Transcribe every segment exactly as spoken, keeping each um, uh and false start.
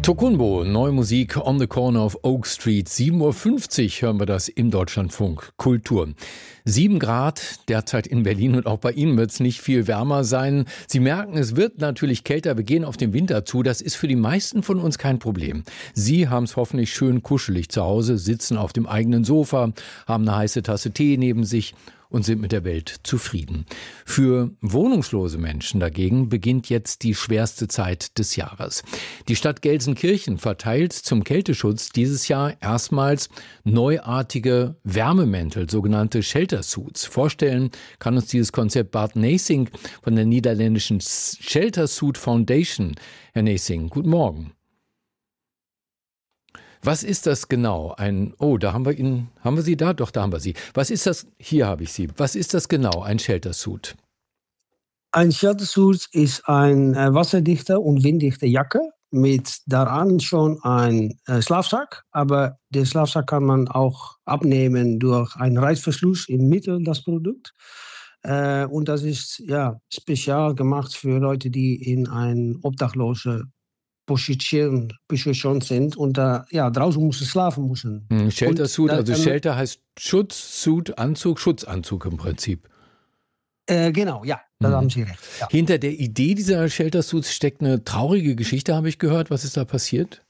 Tokunbo, neue Musik on the corner of Oak Street. sieben Uhr fünfzig hören wir das im Deutschlandfunk Kultur. Sieben Grad derzeit in Berlin und auch bei Ihnen wird es nicht viel wärmer sein. Sie merken, es wird natürlich kälter. Wir gehen auf den Winter zu. Das ist für die meisten von uns kein Problem. Sie haben es hoffentlich schön kuschelig zu Hause, sitzen auf dem eigenen Sofa, haben eine heiße Tasse Tee neben sich und sind mit der Welt zufrieden. Für wohnungslose Menschen dagegen beginnt jetzt die schwerste Zeit des Jahres. Die Stadt Gelsenkirchen verteilt zum Kälteschutz dieses Jahr erstmals neuartige Wärmemäntel, sogenannte Shelter Suits. Vorstellen kann uns dieses Konzept Bart Neesink von der niederländischen Shelter Suit Foundation. Herr Neesink, guten Morgen. Was ist das genau? Ein, oh, da haben wir ihn, haben wir Sie da? Doch, da haben wir Sie. Was ist das? Hier habe ich Sie. Was ist das genau, ein Shelter Suit? Ein Shelter Suit ist eine wasserdichte und winddichte Jacke mit daran schon ein äh, Schlafsack, aber den Schlafsack kann man auch abnehmen durch einen Reißverschluss im Mittel das Produkt. Äh, und das ist ja spezial gemacht für Leute, die in ein obdachlose Position, Position sind und äh, ja, draußen müssen schlafen müssen. Hm, Shelter Suit, da, also ähm, Shelter heißt Schutz, Suit, Anzug, Schutzanzug im Prinzip. Äh, genau, ja, da Mhm. haben Sie recht. Ja. Hinter der Idee dieser Shelter Suits steckt eine traurige Geschichte, habe ich gehört. Was ist da passiert?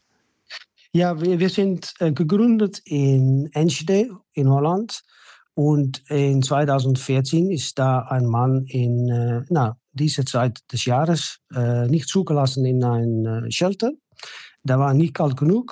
Ja, wir, wir sind äh, gegründet in Enschede in Holland und in zweitausendvierzehn ist da ein Mann in äh, na, dieser Zeit des Jahres äh, nicht zugelassen in ein äh, Shelter. Da war nicht kalt genug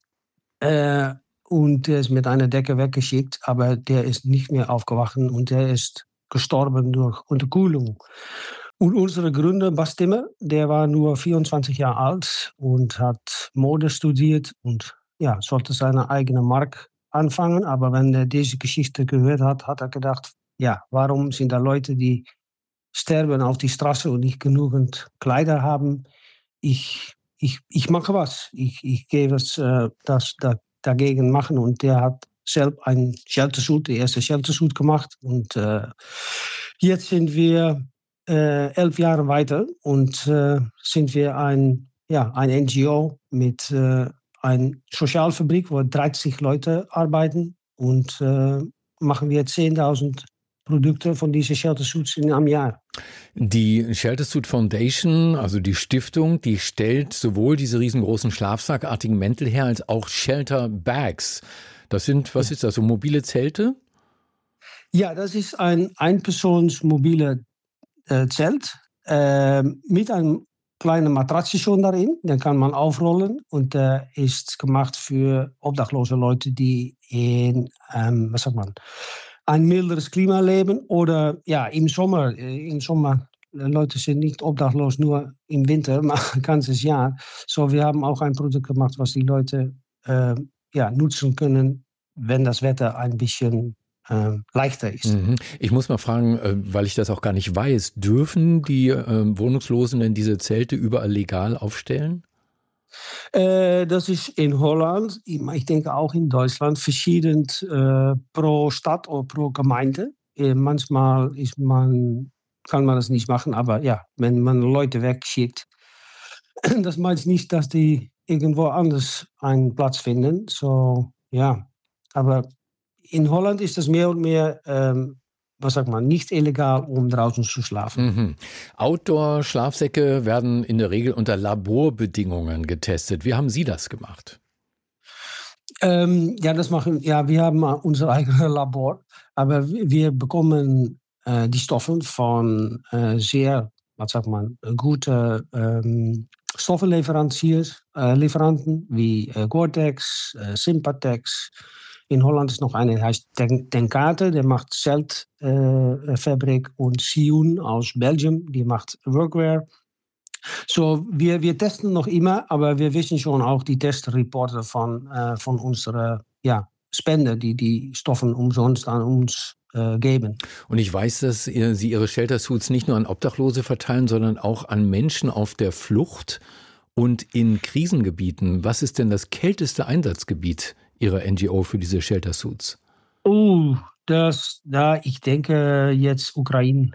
äh, und er ist mit einer Decke weggeschickt, aber der ist nicht mehr aufgewacht und der ist gestorben durch Unterkühlung. Und unser Gründer, Bas Timmer, der war nur vierundzwanzig Jahre alt und hat Mode studiert und ja, sollte seine eigene Marke anfangen. Aber wenn er diese Geschichte gehört hat, hat er gedacht, ja, warum sind da Leute, die sterben auf die Straße und nicht genügend Kleider haben? Ich, ich, ich mache was. Ich, ich gehe was äh, das, da, dagegen machen. Und der hat selbst ein Shelter Suit, die erste Shelter Suit gemacht. Und äh, jetzt sind wir äh, elf Jahre weiter und äh, sind wir ein, ja, ein N G O mit äh, einer Sozialfabrik, wo dreißig Leute arbeiten und äh, machen wir zehntausend Produkte von diesen Shelter Suits in einem Jahr. Die Shelter Suit Foundation, also die Stiftung, die stellt sowohl diese riesengroßen schlafsackartigen Mäntel her, als auch Shelter Bags. Das sind, was ist das, so mobile Zelte? Ja, das ist ein Einpersons-mobile äh, Zelt äh, mit einem kleinen Matratze schon darin. Den kann man aufrollen und der äh, ist gemacht für obdachlose Leute, die in, ähm, was sagt man, ein milderes Klima leben oder ja, im Sommer. Äh, Im Sommer, äh, Leute sind nicht obdachlos nur im Winter, maar ein ganzes Jahr. So, wir haben auch ein Produkt gemacht, was die Leute äh, ja, nutzen können, wenn das Wetter ein bisschen äh, leichter ist. Mhm. Ich muss mal fragen, äh, weil ich das auch gar nicht weiß, dürfen die äh, Wohnungslosen denn diese Zelte überall legal aufstellen? Äh, das ist in Holland, ich denke auch in Deutschland, verschieden äh, pro Stadt oder pro Gemeinde. Äh, manchmal ist man, kann man das nicht machen, aber ja, wenn man Leute wegschickt, das meint nicht, dass die irgendwo anders einen Platz finden. So, ja, aber in Holland ist das mehr und mehr, ähm, was sagt man, nicht illegal, um draußen zu schlafen. Mhm. Outdoor-Schlafsäcke werden in der Regel unter Laborbedingungen getestet. Wie haben Sie das gemacht? Ähm, ja, das machen, ja, wir haben unser eigenes Labor, aber wir bekommen äh, die Stoffe von äh, sehr, was sagt man, gute ähm, Stoffenlieferanten, äh, Lieferanten wie äh, Gore-Tex, äh, Sympatex. In Holland ist noch eine, die heißt Tenkate, der macht Zeltfabrik äh, und Sion aus Belgien, die macht Workwear. So, wir, wir testen noch immer, aber wir wissen schon auch die Testreporte von, äh, von unserer ja, Spender, die die Stoffen umsonst an uns äh, geben. Und ich weiß, dass ihr, Sie Ihre Shelter Suits nicht nur an Obdachlose verteilen, sondern auch an Menschen auf der Flucht und in Krisengebieten. Was ist denn das kälteste Einsatzgebiet Ihrer N G O für diese Shelter Suits? Oh, das, da, ich denke jetzt Ukraine.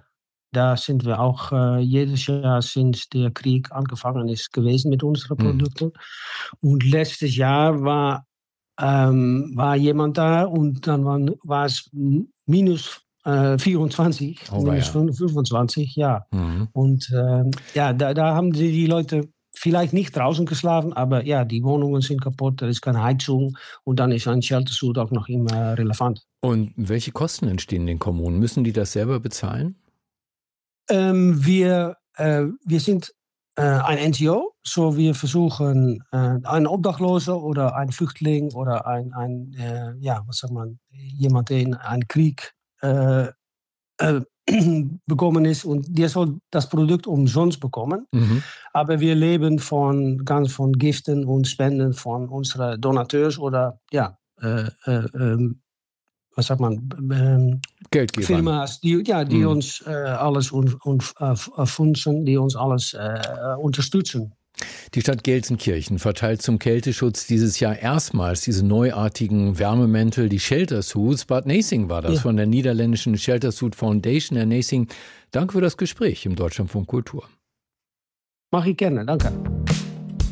da sind wir auch äh, jedes Jahr, since der Krieg angefangen ist, gewesen mit unseren Produkten. Mhm. Und letztes Jahr war, ähm, war jemand da und dann waren, war es minus äh, vierundzwanzig, oh, minus ja. fünfundzwanzig, ja. Mhm. Und äh, ja, da, da haben die, die Leute vielleicht nicht draußen geschlafen, aber ja, die Wohnungen sind kaputt, da ist keine Heizung und dann ist ein Sheltersuit auch noch immer relevant. Und welche Kosten entstehen den Kommunen? Müssen die das selber bezahlen? Ähm, wir, äh, wir sind äh, ein N G O, so wir versuchen, äh, einen Obdachloser oder einen Flüchtling oder ein, ein äh, ja, was sagt man, jemand, der in einen Krieg äh, äh, bekommen ist und der soll das Produkt umsonst bekommen. Mhm. Aber wir leben von ganz von Giften und Spenden von unseren Donateurs oder ja, äh, äh, ähm, was sagt man, ähm, Geldgebern. Firma's, die, ja, die mm. uns äh, alles un, un, äh, funzen, die uns alles äh, unterstützen. Die Stadt Gelsenkirchen verteilt zum Kälteschutz dieses Jahr erstmals diese neuartigen Wärmemäntel, die Sheltersuits. Bad Naessing war das, ja. Von der niederländischen Sheltersuit Foundation. Herr Naessing, danke für das Gespräch im Deutschlandfunk Kultur. Mach ich gerne, danke.